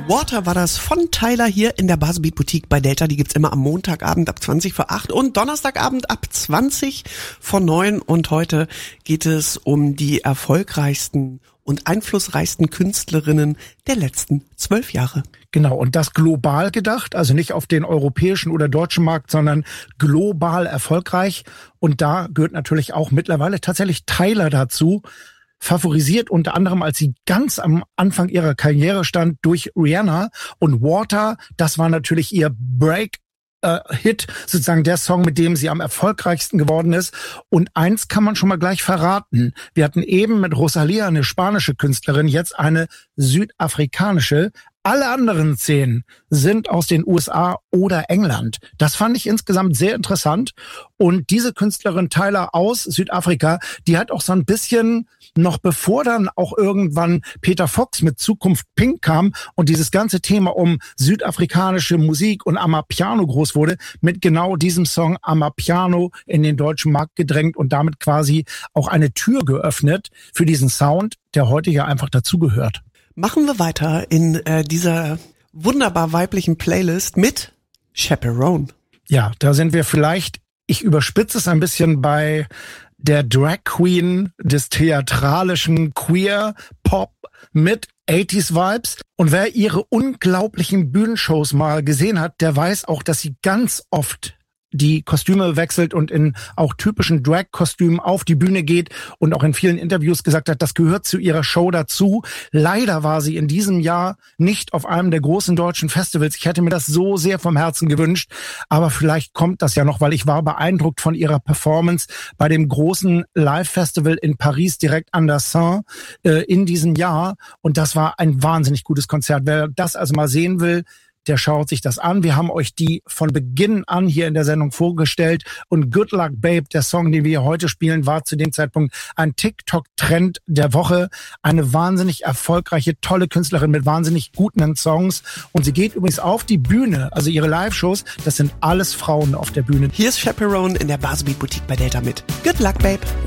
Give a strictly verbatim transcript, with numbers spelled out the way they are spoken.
Water war das von Tyler hier in der Buzzbeat Boutique bei Delta. Die gibt's immer am Montagabend ab zwanzig vor acht und Donnerstagabend ab zwanzig vor neun. Und heute geht es um die erfolgreichsten und einflussreichsten Künstlerinnen der letzten zwölf Jahre. Genau, und das global gedacht, also nicht auf den europäischen oder deutschen Markt, sondern global erfolgreich. Und da gehört natürlich auch mittlerweile tatsächlich Tyler dazu. Favorisiert unter anderem, als sie ganz am Anfang ihrer Karriere stand, durch Rihanna. Und Water, das war natürlich ihr Break äh, Hit, sozusagen der Song, mit dem sie am erfolgreichsten geworden ist. Und eins kann man schon mal gleich verraten. Wir hatten eben mit Rosalía eine spanische Künstlerin, jetzt eine südafrikanische. Alle anderen zehn sind aus den U S A oder England. Das fand ich insgesamt sehr interessant. Und diese Künstlerin Tyler aus Südafrika, die hat auch so ein bisschen, noch bevor dann auch irgendwann Peter Fox mit Zukunft Pink kam und dieses ganze Thema um südafrikanische Musik und Amapiano groß wurde, mit genau diesem Song Amapiano in den deutschen Markt gedrängt und damit quasi auch eine Tür geöffnet für diesen Sound, der heute ja einfach dazugehört. Machen wir weiter in äh, dieser wunderbar weiblichen Playlist mit Chaperone. Ja, da sind wir vielleicht, ich überspitze es ein bisschen, bei der Drag Queen des theatralischen Queer Pop mit achtziger Vibes. Und wer ihre unglaublichen Bühnenshows mal gesehen hat, der weiß auch, dass sie ganz oft die Kostüme wechselt und in auch typischen Drag-Kostümen auf die Bühne geht und auch in vielen Interviews gesagt hat, das gehört zu ihrer Show dazu. Leider war sie in diesem Jahr nicht auf einem der großen deutschen Festivals. Ich hätte mir das so sehr vom Herzen gewünscht, aber vielleicht kommt das ja noch, weil ich war beeindruckt von ihrer Performance bei dem großen Live-Festival in Paris, direkt an der Seine, äh, in diesem Jahr. Und das war ein wahnsinnig gutes Konzert. Wer das also mal sehen will, der schaut sich das an. Wir haben euch die von Beginn an hier in der Sendung vorgestellt. Und Good Luck Babe, der Song, den wir hier heute spielen, war zu dem Zeitpunkt ein TikTok-Trend der Woche. Eine wahnsinnig erfolgreiche, tolle Künstlerin mit wahnsinnig guten Songs. Und sie geht übrigens auf die Bühne, also ihre Live-Shows, das sind alles Frauen auf der Bühne. Hier ist Chaperone in der Buzzbeat Boutique bei Delta mit Good Luck Babe.